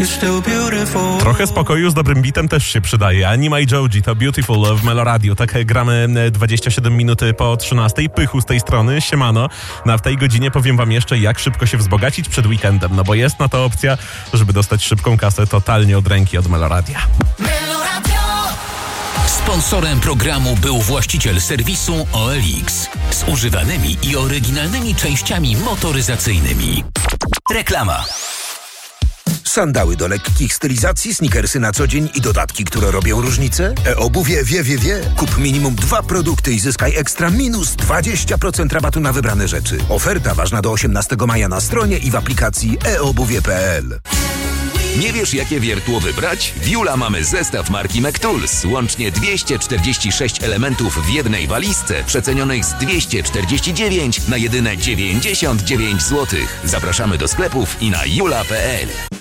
Trochę spokoju z dobrym bitem też się przydaje. Anima i Joji to Beautiful w Meloradio. Tak gramy 27 minut po 13. Pychu z tej strony, siemano. No a w tej godzinie powiem wam jeszcze, jak szybko się wzbogacić przed weekendem. No bo jest na to opcja, żeby dostać szybką kasę totalnie od ręki od Meloradia. Sponsorem programu był właściciel serwisu OLX z używanymi i oryginalnymi częściami motoryzacyjnymi. Reklama. Sandały do lekkich stylizacji, sneakersy na co dzień i dodatki, które robią różnicę? E-obuwie wie. Kup minimum 2 produkty i zyskaj ekstra minus 20% rabatu na wybrane rzeczy. Oferta ważna do 18 maja na stronie i w aplikacji eobuwie.pl. Nie wiesz, jakie wiertło wybrać? W Jula mamy zestaw marki McTools. Łącznie 246 elementów w jednej walizce, przecenionych z 249 na jedyne 99 zł. Zapraszamy do sklepów i na jula.pl.